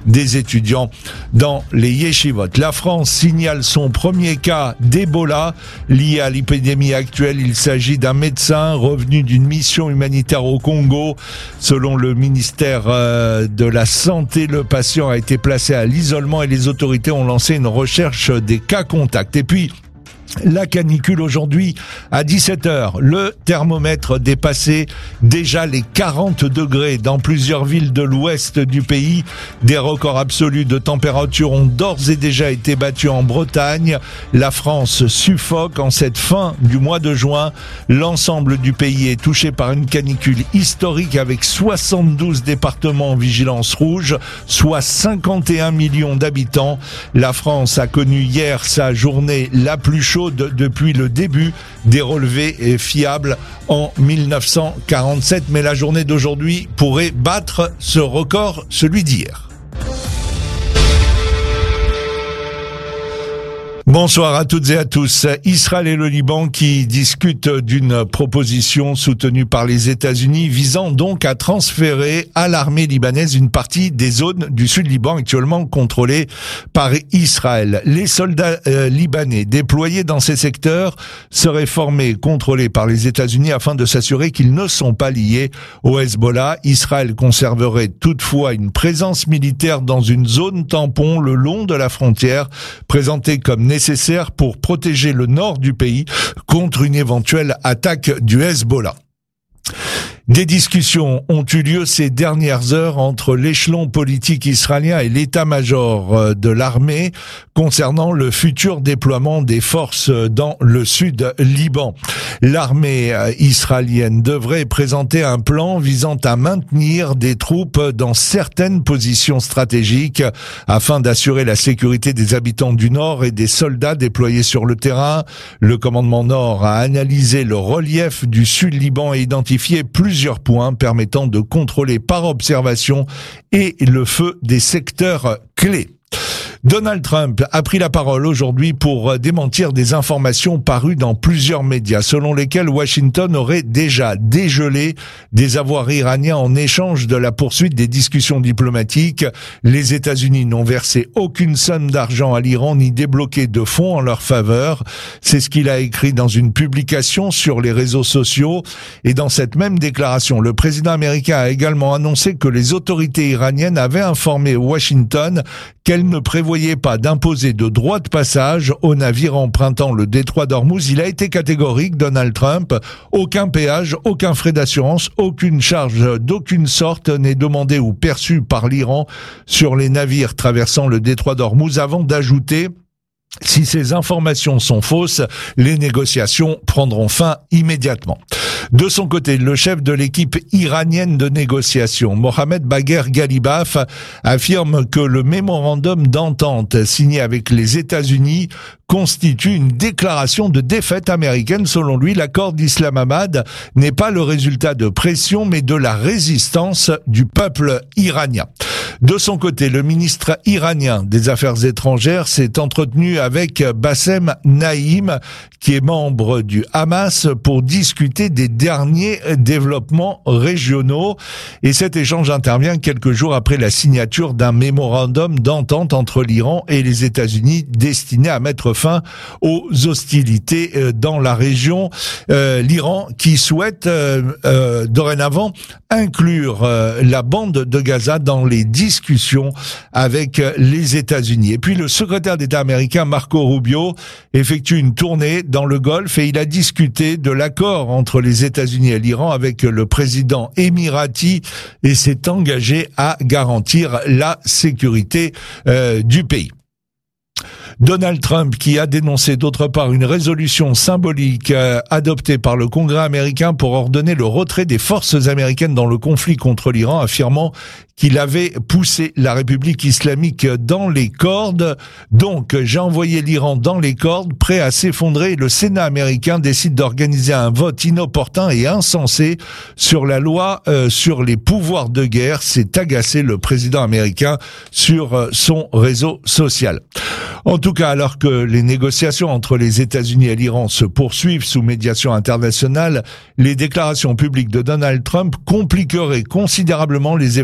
des étudiants dans les yeshivot. La France signale son premier cas d'Ebola lié à l'épidémie actuelle. Il s'agit d'un médecin revenu d'une mission humanitaire au Congo. Selon le ministère de la Santé, le patient a été placé à l'isolement et les autorités ont lancé une recherche des cas contacts. Et puis, la canicule aujourd'hui à 17h. Le thermomètre dépassait déjà les 40 degrés dans plusieurs villes de l'ouest du pays. Des records absolus de température ont d'ores et déjà été battus en Bretagne. La France suffoque en cette fin du mois de juin. L'ensemble du pays est touché par une canicule historique avec 72 départements en vigilance rouge, soit 51 millions d'habitants. La France a connu hier sa journée la plus chaude depuis le début des relevés fiables en 1947. Mais la journée d'aujourd'hui pourrait battre ce record, celui d'hier. Bonsoir à toutes et à tous. Israël et le Liban qui discutent d'une proposition soutenue par les États-Unis visant donc à transférer à l'armée libanaise une partie des zones du sud Liban actuellement contrôlées par Israël. Les soldats libanais déployés dans ces secteurs seraient formés et contrôlés par les États-Unis afin de s'assurer qu'ils ne sont pas liés au Hezbollah. Israël conserverait toutefois une présence militaire dans une zone tampon le long de la frontière, présentée comme nécessaire pour protéger le nord du pays contre une éventuelle attaque du Hezbollah. Des discussions ont eu lieu ces dernières heures entre l'échelon politique israélien et l'état-major de l'armée concernant le futur déploiement des forces dans le sud Liban. L'armée israélienne devrait présenter un plan visant à maintenir des troupes dans certaines positions stratégiques afin d'assurer la sécurité des habitants du Nord et des soldats déployés sur le terrain. Le commandement Nord a analysé le relief du sud Liban et identifié plusieurs points permettant de contrôler par observation et le feu des secteurs clés. Donald Trump a pris la parole aujourd'hui pour démentir des informations parues dans plusieurs médias selon lesquelles Washington aurait déjà dégelé des avoirs iraniens en échange de la poursuite des discussions diplomatiques. Les États-Unis n'ont versé aucune somme d'argent à l'Iran ni débloqué de fonds en leur faveur. C'est ce qu'il a écrit dans une publication sur les réseaux sociaux. Et dans cette même déclaration, le président américain a également annoncé que les autorités iraniennes avaient informé Washington qu'elles ne prévoyaient pas d'imposer de droits de passage aux navires empruntant le détroit d'Ormuz. Il a été catégorique, Donald Trump. Aucun péage, aucun frais d'assurance, aucune charge d'aucune sorte n'est demandé ou perçu par l'Iran sur les navires traversant le détroit d'Ormuz, avant d'ajouter: si ces informations sont fausses, les négociations prendront fin immédiatement. De son côté, le chef de l'équipe iranienne de négociation, Mohamed Bagher Ghalibaf, affirme que le mémorandum d'entente signé avec les États-Unis constitue une déclaration de défaite américaine. Selon lui, l'accord d'Islamabad n'est pas le résultat de pression, mais de la résistance du peuple iranien. De son côté, le ministre iranien des Affaires étrangères s'est entretenu avec Bassem Naïm, qui est membre du Hamas, pour discuter des derniers développements régionaux. Et cet échange intervient quelques jours après la signature d'un mémorandum d'entente entre l'Iran et les États-Unis destiné à mettre fin aux hostilités dans la région. L'Iran qui souhaite dorénavant inclure la bande de Gaza dans les discussions avec les États-Unis. Et puis le secrétaire d'État américain Marco Rubio effectue une tournée dans le Golfe et il a discuté de l'accord entre les États-Unis et l'Iran avec le président émirati et s'est engagé à garantir la sécurité du pays. Donald Trump qui a dénoncé d'autre part une résolution symbolique adoptée par le Congrès américain pour ordonner le retrait des forces américaines dans le conflit contre l'Iran, affirmant qu'il avait poussé la République islamique dans les cordes. Donc, j'ai envoyé l'Iran dans les cordes, prêt à s'effondrer. Le Sénat américain décide d'organiser un vote inopportun et insensé sur la loi sur les pouvoirs de guerre. S'est agacé le président américain sur son réseau social. En tout cas, alors que les négociations entre les États-Unis et l'Iran se poursuivent sous médiation internationale, les déclarations publiques de Donald Trump compliqueraient considérablement les efforts diplomatiques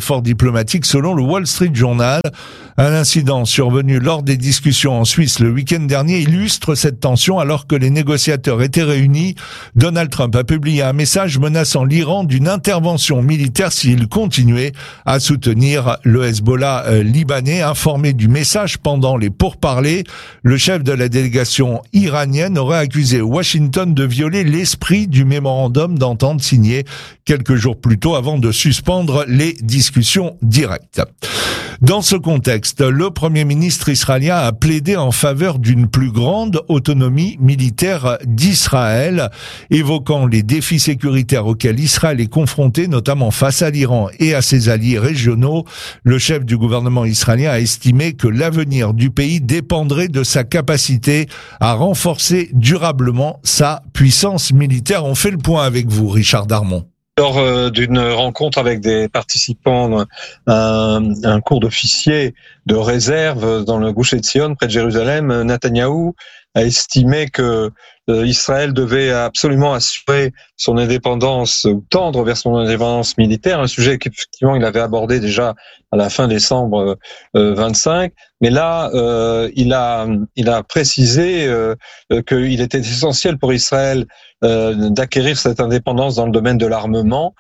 diplomatique selon le Wall Street Journal. Un incident survenu lors des discussions en Suisse le week-end dernier illustre cette tension alors que les négociateurs étaient réunis. Donald Trump a publié un message menaçant l'Iran d'une intervention militaire s'il continuait à soutenir le Hezbollah libanais. Informé du message pendant les pourparlers, le chef de la délégation iranienne aurait accusé Washington de violer l'esprit du mémorandum d'entente signé quelques jours plus tôt avant de suspendre les discussions directes. Dans ce contexte, le Premier ministre israélien a plaidé en faveur d'une plus grande autonomie militaire d'Israël, évoquant les défis sécuritaires auxquels Israël est confronté, notamment face à l'Iran et à ses alliés régionaux. Le chef du gouvernement israélien a estimé que l'avenir du pays dépendrait de sa capacité à renforcer durablement sa puissance militaire. On fait le point avec vous, Richard Darmon. Lors d'une rencontre avec des participants à un cours d'officier de réserve dans le Gush Etzion, près de Jérusalem, Netanyahou a estimé que Israël devait absolument assurer son indépendance ou tendre vers son indépendance militaire, un sujet qu'effectivement il avait abordé déjà à la fin décembre 25, mais là il a précisé qu'il était essentiel pour Israël d'acquérir cette indépendance dans le domaine de l'armement.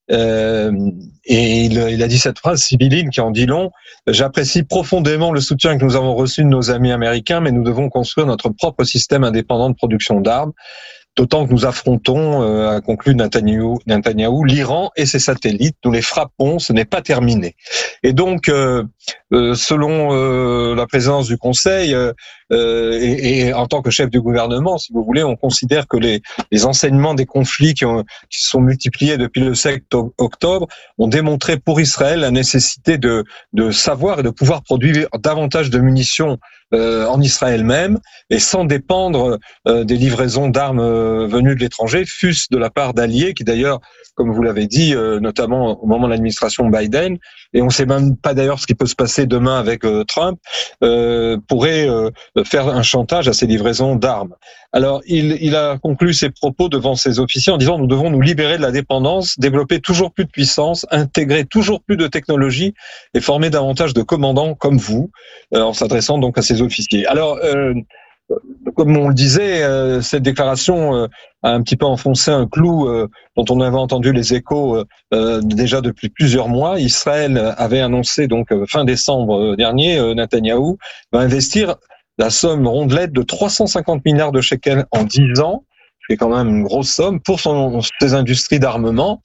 Et il a dit cette phrase sibylline qui en dit long: j'apprécie profondément le soutien que nous avons reçu de nos amis américains, mais nous devons construire notre propre système indépendant de production d'armes, d'autant que nous affrontons, a conclu Netanyahou, l'Iran et ses satellites. Nous les frappons, ce n'est pas terminé. Et donc, selon la présidence du Conseil, et en tant que chef du gouvernement, si vous voulez, on considère que les enseignements des conflits qui se sont multipliés depuis le 7 octobre ont démontré pour Israël la nécessité de savoir et de pouvoir produire davantage de munitions en Israël même, et sans dépendre des livraisons d'armes venues de l'étranger, fût-ce de la part d'alliés qui d'ailleurs, comme vous l'avez dit, notamment au moment de l'administration Biden, et on ne sait même pas d'ailleurs ce qui peut se passer demain avec Trump, pourrait faire un chantage à ces livraisons d'armes. Alors, il a conclu ses propos devant ses officiers en disant: nous devons nous libérer de la dépendance, développer toujours plus de puissance, intégrer toujours plus de technologie et former davantage de commandants comme vous, en s'adressant donc à ses officiers. Alors, comme on le disait, cette déclaration a un petit peu enfoncé un clou dont on avait entendu les échos déjà depuis plusieurs mois. Israël avait annoncé donc fin décembre dernier, Netanyahou va investir la somme rondelette de 350 milliards de shekels en 10 ans, qui est quand même une grosse somme pour ses industries d'armement.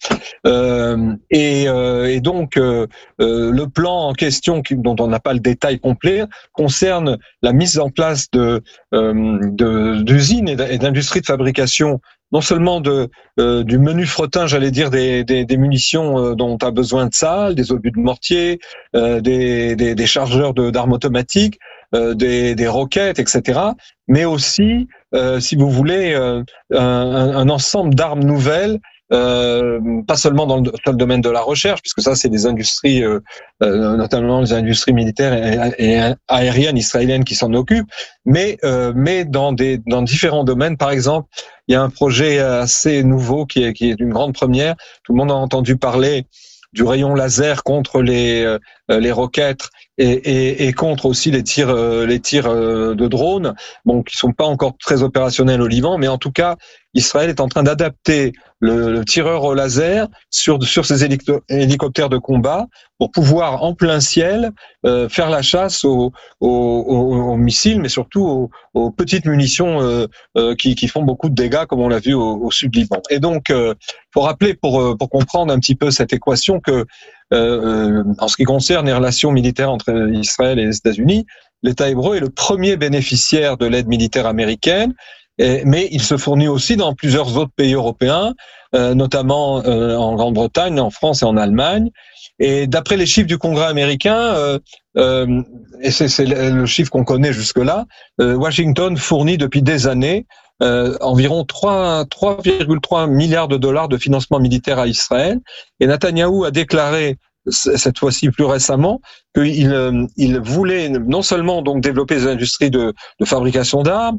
Et donc, le plan en question, dont on n'a pas le détail complet, concerne la mise en place d'usines et d'industries de fabrication, non seulement du menu fretin, j'allais dire, des munitions dont a besoin de Tsahal, des obus de mortier, des chargeurs d'armes automatiques, des roquettes, etc., mais aussi, si vous voulez, un ensemble d'armes nouvelles, pas seulement dans le seul domaine de la recherche, puisque ça c'est des industries, notamment les industries militaires et aériennes israéliennes qui s'en occupent, mais dans différents domaines. Par exemple, il y a un projet assez nouveau qui est une grande première. Tout le monde a entendu parler du rayon laser contre les roquettes et contre aussi les tirs de drones, bon, qui sont pas encore très opérationnels au Liban, mais en tout cas, Israël est en train d'adapter le tireur au laser sur ses hélicoptères de combat pour pouvoir en plein ciel faire la chasse aux missiles, mais surtout aux petites munitions qui font beaucoup de dégâts, comme on l'a vu au sud Liban. Et donc, faut rappeler pour comprendre un petit peu cette équation que en ce qui concerne les relations militaires entre Israël et les États-Unis, l'État hébreu est le premier bénéficiaire de l'aide militaire américaine, mais il se fournit aussi dans plusieurs autres pays européens, notamment en Grande-Bretagne, en France et en Allemagne. Et d'après les chiffres du Congrès américain, et c'est le chiffre qu'on connaît jusque-là, Washington fournit depuis des années environ 3,3 milliards de dollars de financement militaire à Israël. Et Netanyahou a déclaré cette fois-ci plus récemment qu'il voulait non seulement donc développer des industries de fabrication d'armes,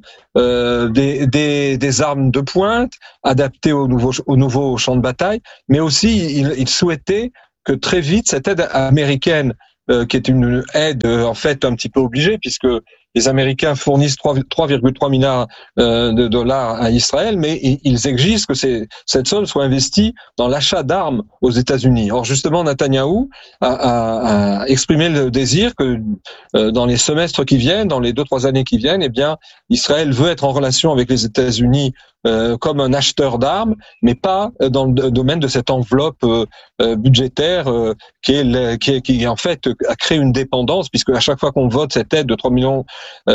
des armes de pointe adaptées aux nouveaux champs de bataille, mais aussi il souhaitait que très vite cette aide américaine, qui est une aide en fait un petit peu obligée, puisque les Américains fournissent 3,3 milliards de dollars à Israël, mais ils exigent que cette somme soit investie dans l'achat d'armes aux États-Unis. Or, justement, Netanyahou a exprimé le désir que dans les semestres qui viennent, dans les 2-3 années qui viennent, eh bien, Israël veut être en relation avec les États-Unis comme un acheteur d'armes, mais pas dans le domaine de cette enveloppe budgétaire qui en fait a créé une dépendance, puisque à chaque fois qu'on vote cette aide de 3 milliards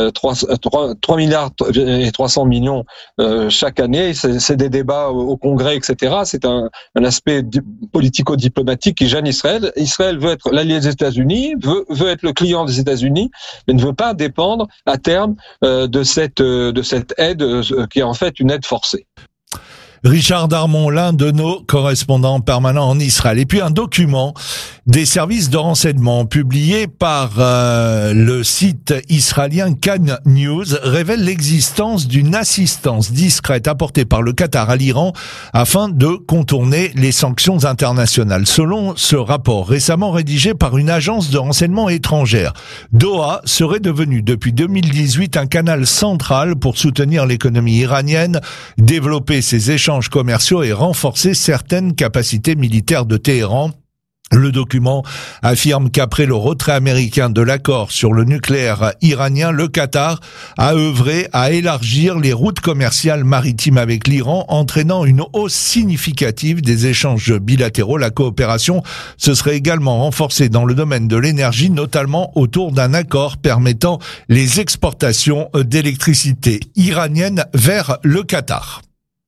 et 300 millions chaque année, c'est des débats au Congrès, etc. C'est un aspect politico-diplomatique qui gêne Israël. Israël veut être l'allié des États-Unis, veut être le client des États-Unis, mais ne veut pas dépendre à terme de cette aide qui est en fait une aide forcée. Richard Darmon, l'un de nos correspondants permanents en Israël. Et puis un document des services de renseignement publié par le site israélien Kan News révèle l'existence d'une assistance discrète apportée par le Qatar à l'Iran afin de contourner les sanctions internationales. Selon ce rapport récemment rédigé par une agence de renseignement étrangère, Doha serait devenu depuis 2018 un canal central pour soutenir l'économie iranienne, développer ses échanges commerciaux et renforcer certaines capacités militaires de Téhéran. Le document affirme qu'après le retrait américain de l'accord sur le nucléaire iranien, le Qatar a œuvré à élargir les routes commerciales maritimes avec l'Iran, entraînant une hausse significative des échanges bilatéraux. La coopération se serait également renforcée dans le domaine de l'énergie, notamment autour d'un accord permettant les exportations d'électricité iranienne vers le Qatar.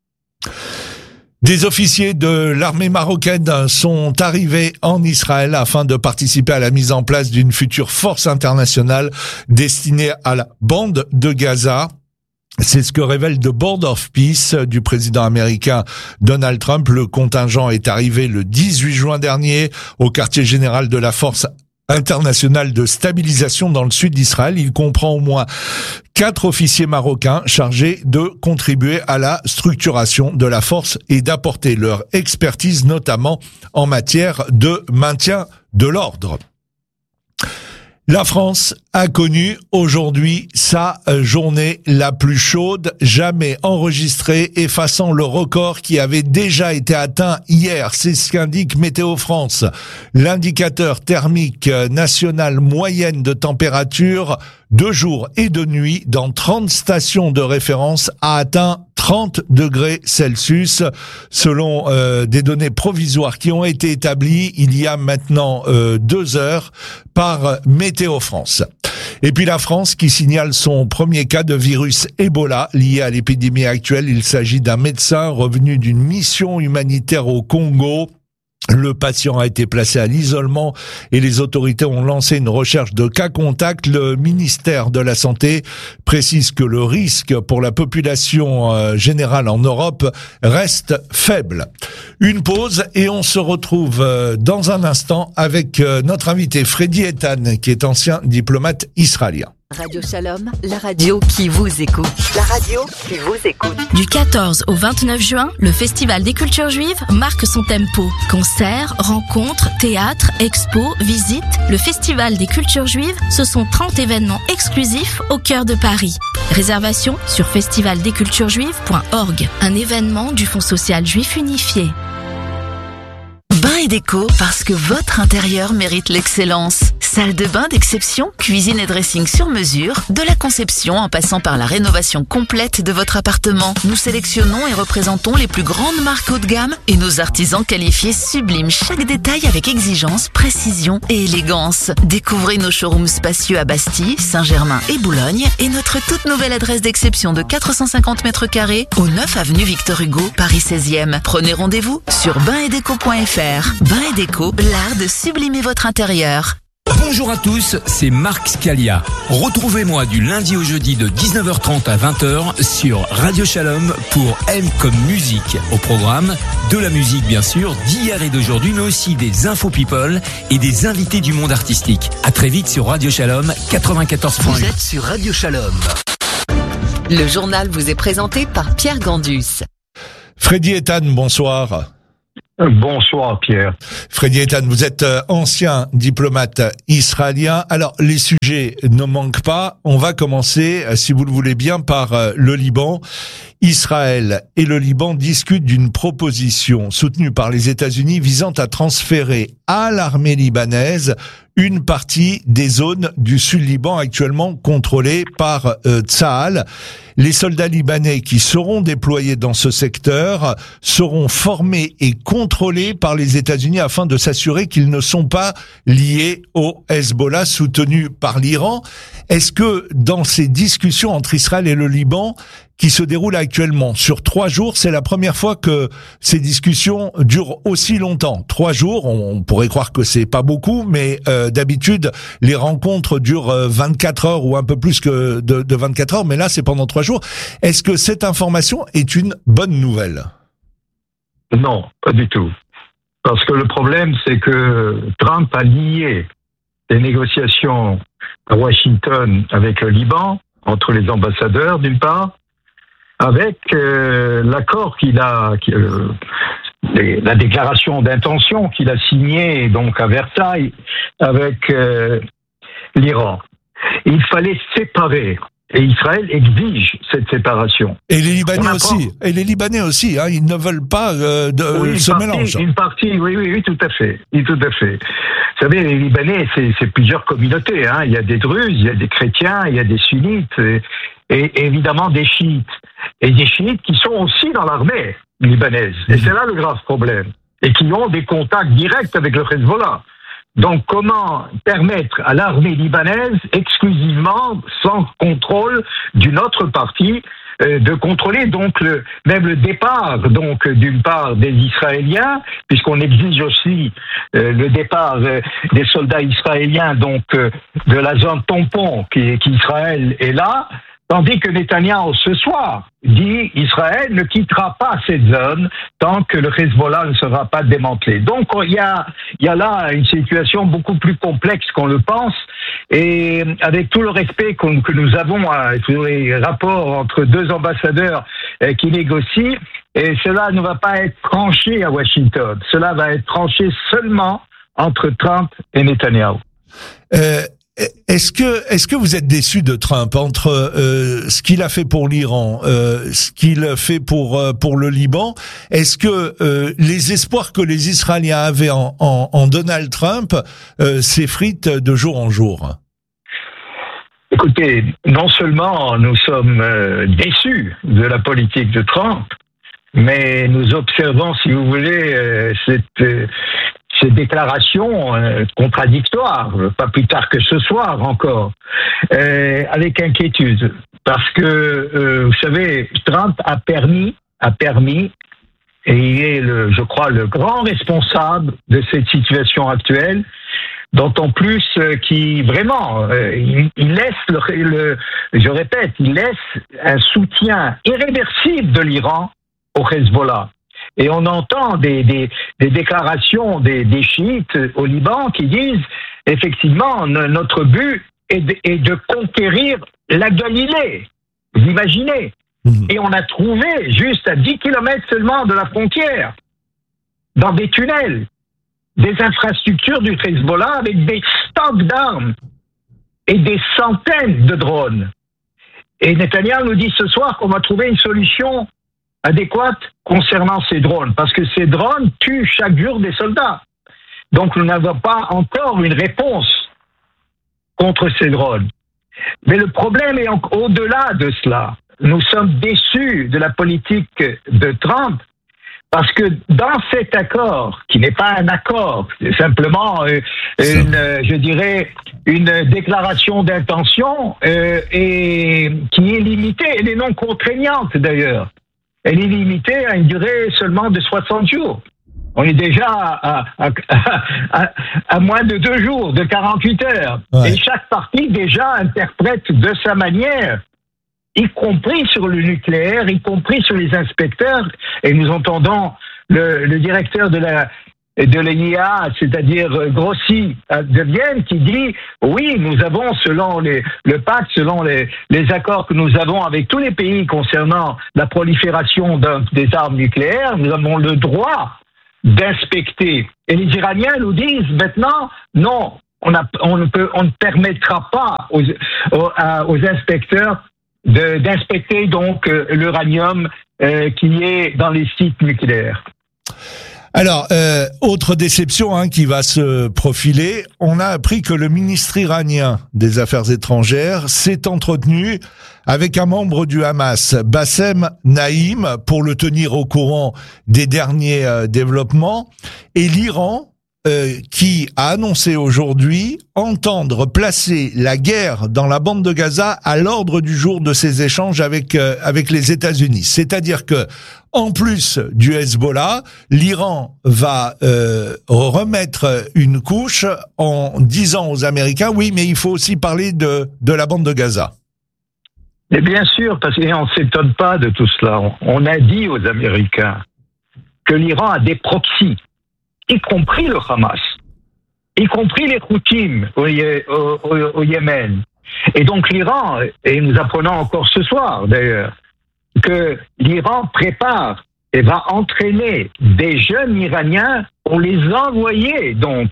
Des officiers de l'armée marocaine sont arrivés en Israël afin de participer à la mise en place d'une future force internationale destinée à la bande de Gaza. C'est ce que révèle The Board of Peace du président américain Donald Trump. Le contingent est arrivé le 18 juin dernier au quartier général de la force internationale de stabilisation dans le sud d'Israël. Il comprend au moins 4 officiers marocains chargés de contribuer à la structuration de la force et d'apporter leur expertise, notamment en matière de maintien de l'ordre. La France a connu aujourd'hui sa journée la plus chaude jamais enregistrée, effaçant le record qui avait déjà été atteint hier. C'est ce qu'indique Météo France. L'indicateur thermique national moyenne de température de jour et de nuit dans 30 stations de référence a atteint 30 degrés Celsius, selon des données provisoires qui ont été établies il y a maintenant 2 heures par Météo France. Et puis la France qui signale son premier cas de virus Ebola lié à l'épidémie actuelle. Il s'agit d'un médecin revenu d'une mission humanitaire au Congo. Le patient a été placé à l'isolement et les autorités ont lancé une recherche de cas contacts. Le ministère de la Santé précise que le risque pour la population générale en Europe reste faible. Une pause et on se retrouve dans un instant avec notre invité Freddy Eitan, qui est ancien diplomate israélien. Radio Shalom, la radio qui vous écoute. La radio qui vous écoute. Du 14 au 29 juin, le Festival des cultures juives marque son tempo. Concerts, rencontres, théâtres, expos, visites. Le Festival des cultures juives, ce sont 30 événements exclusifs au cœur de Paris. Réservation sur festivaldesculturesjuives.org. Un événement du Fonds social juif unifié. Bain et déco, parce que votre intérieur mérite l'excellence. Salle de bain d'exception, cuisine et dressing sur mesure, de la conception en passant par la rénovation complète de votre appartement. Nous sélectionnons et représentons les plus grandes marques haut de gamme et nos artisans qualifiés subliment chaque détail avec exigence, précision et élégance. Découvrez nos showrooms spacieux à Bastille, Saint-Germain et Boulogne et notre toute nouvelle adresse d'exception de 450 mètres carrés au 9 avenue Victor Hugo, Paris 16e. Prenez rendez-vous sur bainetdeco.fr. Bain et déco, l'art de sublimer votre intérieur. Bonjour à tous, c'est Marc Scalia. Retrouvez-moi du lundi au jeudi de 19h30 à 20h sur Radio Shalom pour M comme musique. Au programme, de la musique bien sûr, d'hier et d'aujourd'hui, mais aussi des infos people et des invités du monde artistique. À très vite sur Radio Shalom 94.8. Vous êtes sur Radio Shalom. Le journal vous est présenté par Pierre Gandus. Freddy Eitan, bonsoir. Bonsoir Pierre. Freddy Eitan, vous êtes ancien diplomate israélien. Alors, les sujets ne manquent pas. On va commencer, si vous le voulez bien, par le Liban. Israël et le Liban discutent d'une proposition soutenue par les États-Unis visant à transférer à l'armée libanaise une partie des zones du Sud-Liban actuellement contrôlées par Tsahal. Les soldats libanais qui seront déployés dans ce secteur seront formés et contrôlés par les États-Unis afin de s'assurer qu'ils ne sont pas liés au Hezbollah soutenu par l'Iran. Est-ce que dans ces discussions entre Israël et le Liban qui se déroulent actuellement sur 3 jours, c'est la première fois que ces discussions durent aussi longtemps? 3 jours, on pourrait croire que c'est pas beaucoup, mais d'habitude les rencontres durent 24 heures ou un peu plus que de 24 heures, mais là c'est pendant 3 jours. Est-ce que cette information est une bonne nouvelle? Non, pas du tout. Parce que le problème, c'est que Trump a lié les négociations à Washington avec le Liban, entre les ambassadeurs d'une part, avec l'accord la déclaration d'intention qu'il a signée donc à Versailles avec l'Iran. Il fallait séparer. Et Israël exige cette séparation. Et les Libanais aussi. Et les Libanais aussi, hein, ils ne veulent pas ce mélange. Une partie, oui, tout à fait. Oui, tout à fait. Vous savez, les Libanais, c'est plusieurs communautés. Hein. Il y a des Druzes, il y a des chrétiens, il y a des sunnites, et évidemment des chiites. Et des chiites qui sont aussi dans l'armée libanaise. Et c'est là le grave problème. Et qui ont des contacts directs avec le Hezbollah. Donc, comment permettre à l'armée libanaise, exclusivement, sans contrôle d'une autre partie, de contrôler donc même le départ, donc d'une part des Israéliens, puisqu'on exige aussi le départ des soldats israéliens, donc de la zone tampon qu'Israël est là. Tandis que Netanyahou, ce soir, dit Israël ne quittera pas cette zone tant que le Hezbollah ne sera pas démantelé. Donc, il y a là une situation beaucoup plus complexe qu'on le pense. Et avec tout le respect que nous avons à tous les rapports entre deux ambassadeurs qui négocient, et cela ne va pas être tranché à Washington. Cela va être tranché seulement entre Trump et Netanyahou. Est-ce que vous êtes déçu de Trump entre ce qu'il a fait pour l'Iran, ce qu'il fait pour le Liban? Est-ce que les espoirs que les Israéliens avaient en Donald Trump s'effritent de jour en jour? Écoutez, non seulement nous sommes déçus de la politique de Trump, mais nous observons, si vous voulez, ces déclarations contradictoires, pas plus tard que ce soir encore, avec inquiétude. Parce que, vous savez, Trump a permis, et il est, je crois, le grand responsable de cette situation actuelle, d'autant plus qu'il, vraiment, il laisse, je répète, il laisse un soutien irréversible de l'Iran au Hezbollah. Et on entend des déclarations des chiites au Liban qui disent, effectivement, notre but est de conquérir la Galilée. Vous imaginez? Et on a trouvé, juste à 10 kilomètres seulement de la frontière, dans des tunnels, des infrastructures du Hezbollah avec des stocks d'armes et des centaines de drones. Et Netanyahou nous dit ce soir qu'on va trouver une solution adéquate concernant ces drones, parce que ces drones tuent chaque jour des soldats. Donc nous n'avons pas encore une réponse contre ces drones. Mais le problème est au-delà de cela. Nous sommes déçus de la politique de Trump, parce que dans cet accord, qui n'est pas un accord, c'est simplement une déclaration d'intention, et qui est limitée, elle est non contraignante d'ailleurs. Elle est limitée à une durée seulement de 60 jours. On est déjà à moins de 2 jours, de 48 heures. Ouais. Et chaque partie déjà interprète de sa manière, y compris sur le nucléaire, y compris sur les inspecteurs. Et nous entendons le directeur de l'IA, c'est-à-dire Grossi de Vienne, qui dit oui, nous avons, selon le pacte, selon les accords que nous avons avec tous les pays concernant la prolifération des armes nucléaires, nous avons le droit d'inspecter. Et les Iraniens nous disent maintenant, non, on ne permettra pas aux inspecteurs d'inspecter donc l'uranium qui est dans les sites nucléaires. Alors, autre déception qui va se profiler, on a appris que le ministre iranien des Affaires étrangères s'est entretenu avec un membre du Hamas, Bassem Naïm, pour le tenir au courant des derniers développements, et l'Iran qui a annoncé aujourd'hui entendre placer la guerre dans la bande de Gaza à l'ordre du jour de ses échanges avec les États-Unis. C'est-à-dire que, en plus du Hezbollah, l'Iran va remettre une couche en disant aux Américains, oui, mais il faut aussi parler de la bande de Gaza. Et bien sûr, parce qu'on ne s'étonne pas de tout cela. On a dit aux Américains que l'Iran a des proxys, y compris le Hamas, y compris les Houthis au Yémen. Et donc l'Iran, et nous apprenons encore ce soir d'ailleurs, que l'Iran prépare et va entraîner des jeunes Iraniens pour les envoyer donc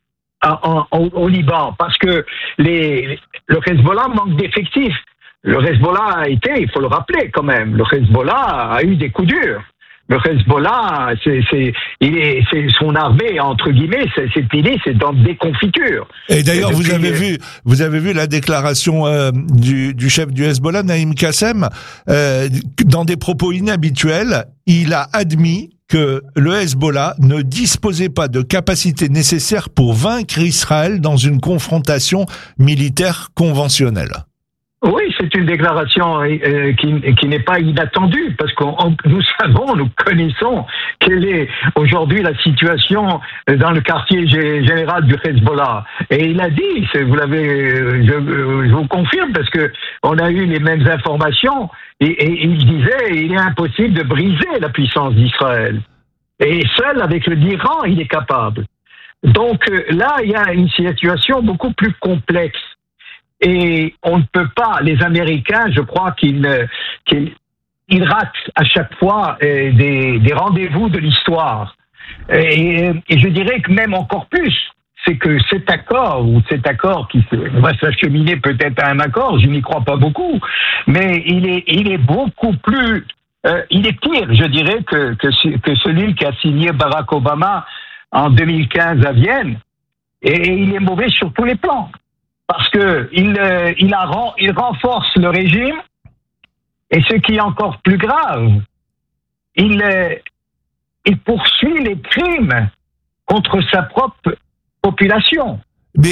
au Liban, parce que le Hezbollah manque d'effectifs. Le Hezbollah a été, il faut le rappeler quand même, le Hezbollah a eu des coups durs. Le Hezbollah, c'est son armée, entre guillemets, c'est dans des confitures. Et d'ailleurs, vous avez vu la déclaration du chef du Hezbollah, Naïm Qassem, dans des propos inhabituels, il a admis que le Hezbollah ne disposait pas de capacités nécessaires pour vaincre Israël dans une confrontation militaire conventionnelle. Oui, c'est une déclaration qui n'est pas inattendue, parce que nous connaissons quelle est aujourd'hui la situation dans le quartier général du Hezbollah. Et il a dit, je vous confirme, parce que on a eu les mêmes informations, et il disait, il est impossible de briser la puissance d'Israël. Et seul avec l'Iran, il est capable. Donc là, il y a une situation beaucoup plus complexe. Et on ne peut pas, les Américains, je crois qu'ils ratent à chaque fois des rendez-vous de l'histoire. Et je dirais que même encore plus, c'est que cet accord qui va s'acheminer peut-être à un accord, je n'y crois pas beaucoup, mais il est beaucoup plus, il est pire, je dirais, que celui qu'a signé Barack Obama en 2015 à Vienne, et il est mauvais sur tous les plans. Parce que il renforce le régime, et ce qui est encore plus grave, il poursuit les crimes contre sa propre population. Mais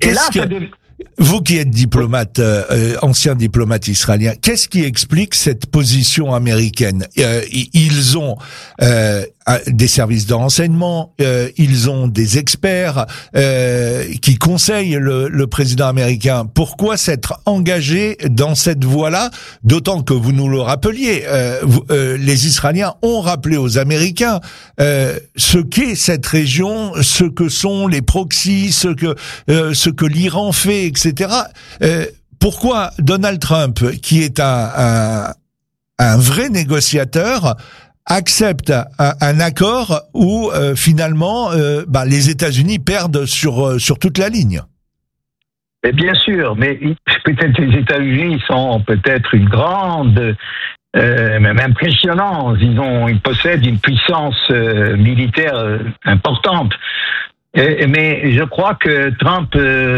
vous qui êtes diplomate, ancien diplomate israélien, qu'est-ce qui explique cette position américaine ? Ils ont des services de renseignement, ils ont des experts qui conseillent le président américain. Pourquoi s'être engagé dans cette voie-là ? D'autant que vous nous le rappeliez, les Israéliens ont rappelé aux Américains ce qu'est cette région, ce que sont les proxys, ce que l'Iran fait, etc. Pourquoi Donald Trump, qui est un vrai négociateur, accepte un accord où finalement les États-Unis perdent sur toute la ligne? Et bien sûr, mais peut-être les États-Unis sont peut-être une grande, même impressionnante. Ils possèdent une puissance militaire importante. Mais je crois que Trump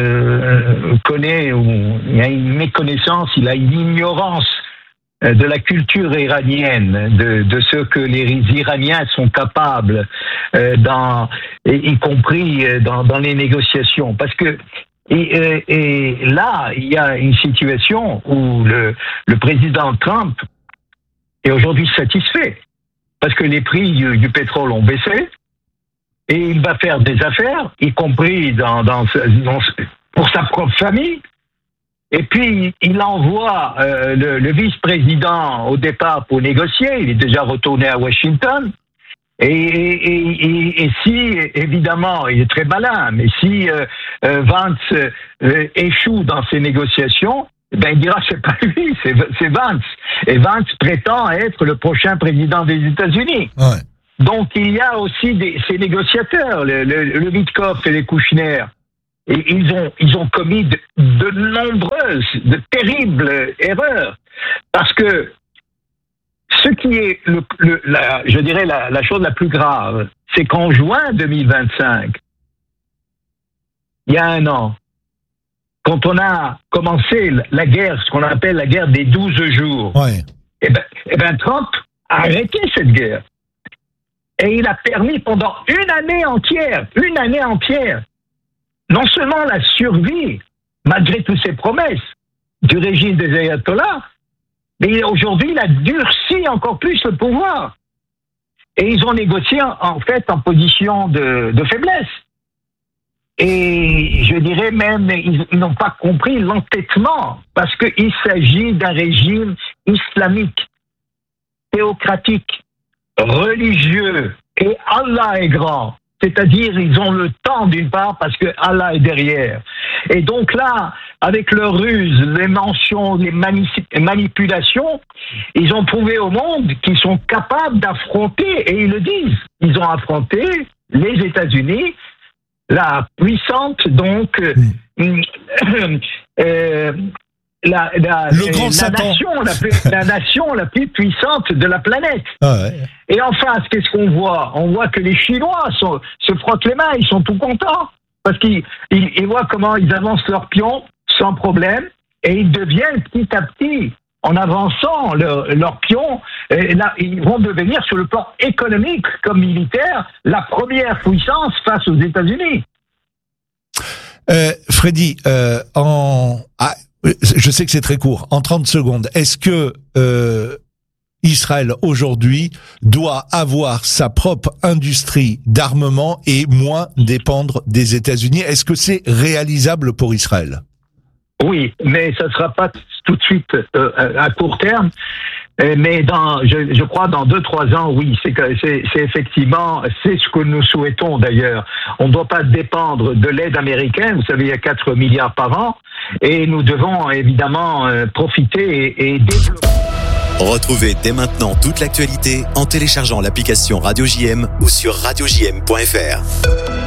connaît, ou il y a une méconnaissance, il a une ignorance de la culture iranienne, de ce que les Iraniens sont capables, y compris dans les négociations. Parce que et là, il y a une situation où le président Trump est aujourd'hui satisfait, parce que les prix du pétrole ont baissé, et il va faire des affaires, y compris pour sa propre famille. Et puis, il envoie le vice-président au départ pour négocier. Il est déjà retourné à Washington. Et si, évidemment, il est très malin, mais si Vance échoue dans ces négociations, il dira c'est pas lui, c'est Vance. Et Vance prétend être le prochain président des États-Unis. Ouais. Donc il y a aussi ces négociateurs, le Witkoff et les Kouchner. Et ils ont commis de nombreuses, de terribles erreurs. Parce que ce qui est, je dirais, la chose la plus grave, c'est qu'en juin 2025, il y a un an, quand on a commencé la guerre, ce qu'on appelle la guerre des 12 jours, ouais. eh ben Trump a arrêté cette guerre. Et il a permis pendant une année entière, non seulement la survie, malgré toutes ses promesses, du régime des ayatollahs, mais aujourd'hui, il a durci encore plus le pouvoir. Et ils ont négocié, en fait, en position de faiblesse. Et je dirais même, ils n'ont pas compris l'entêtement, parce qu'il s'agit d'un régime islamique, théocratique, religieux, et Allah est grand. C'est-à-dire, ils ont le temps d'une part parce que Allah est derrière. Et donc là, avec leurs ruses, les mentions, les manipulations, ils ont prouvé au monde qu'ils sont capables d'affronter, et ils le disent, ils ont affronté les États-Unis, la puissante, donc, la nation la plus puissante de la planète. Ah ouais. Et en face, qu'est-ce qu'on voit? On voit que les Chinois se frottent les mains, ils sont tout contents, parce qu'ils voient comment ils avancent leurs pions sans problème, et ils deviennent petit à petit, en avançant leurs pions, là, ils vont devenir, sur le plan économique comme militaire, la première puissance face aux États-Unis. Freddy, je sais que c'est très court, en 30 secondes, est-ce que Israël aujourd'hui doit avoir sa propre industrie d'armement et moins dépendre des États-Unis? Est-ce que c'est réalisable pour Israël? Oui, mais ça ne sera pas tout de suite à court terme. Mais je crois dans 2-3 ans, oui, c'est effectivement, c'est ce que nous souhaitons d'ailleurs. On ne doit pas dépendre de l'aide américaine. Vous savez, il y a 4 milliards par an, et nous devons évidemment profiter et développer. Retrouvez dès maintenant toute l'actualité en téléchargeant l'application Radio JM ou sur radiojm.fr.